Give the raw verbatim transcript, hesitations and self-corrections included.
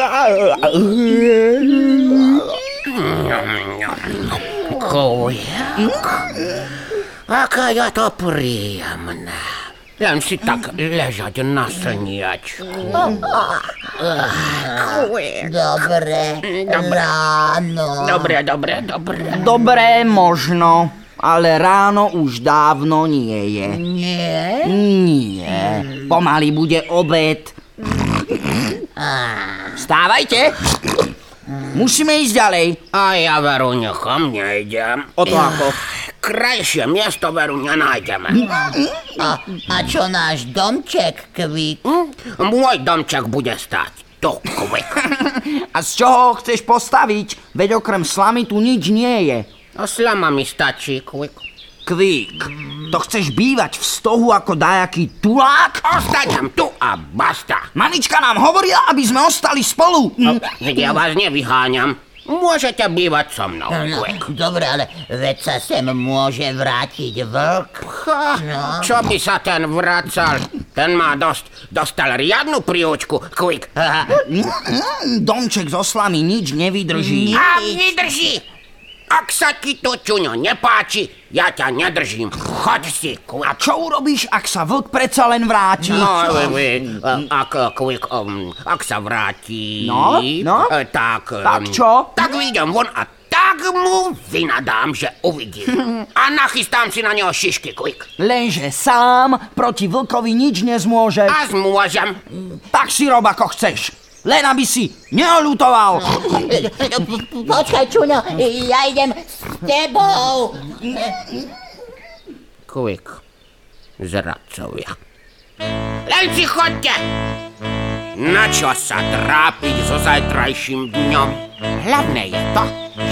Kujak, aká je to príjemné. Len si tak ležať na slniečku. Dobre, ráno. Dobre, dobre, dobre. Dobre, možno, ale ráno už dávno nie je. Nie? Nie, pomaly bude obed. Vstávajte. Musíme ísť ďalej. A ja veru nechom nejdem. O to ako? Krajšie miesto veru nenájdeme. A, a čo náš domček, Kvik? Hm? Môj domček bude stáť. To, Kvik. A z čoho ho chceš postaviť? Veď okrem slamy tu nič nie je. A slama mi stačí, Kvik. Kvik, to chceš bývať v stohu ako dajaký tulák? Ostanem tu a basta. Mamička nám hovorila, aby sme ostali spolu. No, ja vás nevyháňam. Môžete bývať so mnou, Kvik. Dobre, ale veď sa sem môže vrátiť vlk. Ha, čo by sa ten vracal? Ten má dosť, dostal riadnu príučku, Kvik. Domček zo slamy nič nevydrží. A vydrží! Ak sa ti to, Čuňo, nepáči, ja ťa nedržím. Choď si, Kvik. A čo urobíš, ak sa vlk predsa len vráti? No, ak, Kvik, ak sa vráti... No, no? Tak... Tak čo? Tak vyjdem von a tak mu vynadám, že uvidí. A nachystám si na neho šišky, Kvik. Lenže sám proti vlkovi nič nezmôže. A zmôžem. Tak si rob, ako chceš. Len aby si neoľutoval. Počkaj, Čuňo, ja idem s tebou. Kvik, zradcovia. Len si chodte. Na čo sa trápiť so zajtrajším dňom? Hlavné je to,